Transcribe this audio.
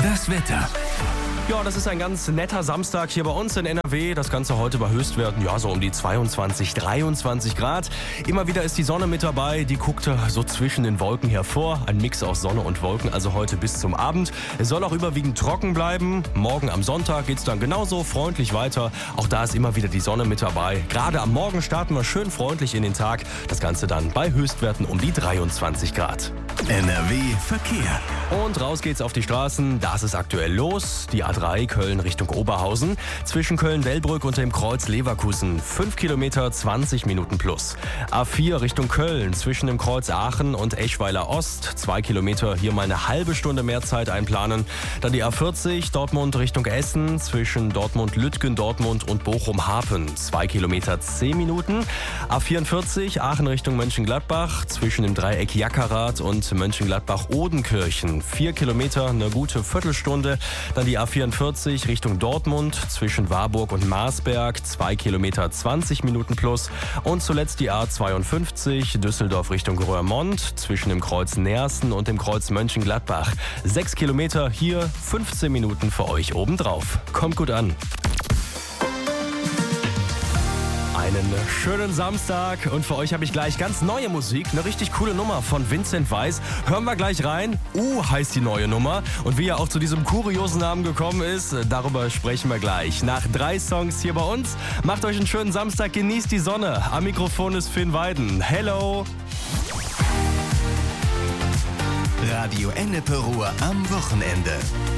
Das Wetter. Ja, das ist ein ganz netter Samstag hier bei uns in NRW. Das Ganze heute bei Höchstwerten, ja, so um die 22, 23 Grad. Immer wieder ist die Sonne mit dabei, die guckt so zwischen den Wolken hervor. Ein Mix aus Sonne und Wolken, also heute bis zum Abend. Es soll auch überwiegend trocken bleiben. Morgen am Sonntag geht's dann genauso freundlich weiter. Auch da ist immer wieder die Sonne mit dabei. Gerade am Morgen starten wir schön freundlich in den Tag. Das Ganze dann bei Höchstwerten um die 23 Grad. NRW Verkehr. Und raus geht's auf die Straßen. Da ist es aktuell los. Die A3 Köln Richtung Oberhausen. Zwischen Köln-Wellbrück und dem Kreuz Leverkusen. 5 Kilometer, 20 Minuten plus. A4 Richtung Köln. Zwischen dem Kreuz Aachen und Eschweiler Ost. 2 Kilometer, hier mal eine halbe Stunde mehr Zeit einplanen. Dann die A40 Dortmund Richtung Essen. Zwischen Dortmund-Lütgen, Dortmund und Bochum-Hapen. 2 Kilometer, 10 Minuten. A44 Aachen Richtung Mönchengladbach. Zwischen dem Dreieck Jackerath und Mönchengladbach-Odenkirchen. 4 Kilometer, eine gute Viertelstunde. Dann die A44 Richtung Dortmund zwischen Warburg und Marsberg. 2 Kilometer, 20 Minuten plus. Und zuletzt die A52 Düsseldorf Richtung Roermond zwischen dem Kreuz Neersen und dem Kreuz Mönchengladbach. 6 Kilometer, hier 15 Minuten für euch obendrauf. Kommt gut an. Einen schönen Samstag und für euch habe ich gleich ganz neue Musik, eine richtig coole Nummer von Vincent Weiss. Hören wir gleich rein. Heißt die neue Nummer. Und wie er auch zu diesem kuriosen Namen gekommen ist, darüber sprechen wir gleich. Nach 3 Songs hier bei uns. Macht euch einen schönen Samstag, genießt die Sonne. Am Mikrofon ist Finn Weiden. Hello! Radio Ennepe Ruhr am Wochenende.